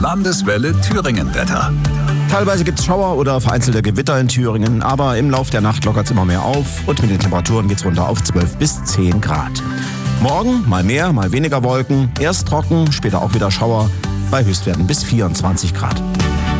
Landeswelle Thüringen-Wetter. Teilweise gibt es Schauer oder vereinzelte Gewitter in Thüringen, aber im Laufe der Nacht lockert es immer mehr auf und mit den Temperaturen geht es runter auf 12 bis 10 Grad. Morgen mal mehr, mal weniger Wolken, erst trocken, später auch wieder Schauer, bei Höchstwerten bis 24 Grad.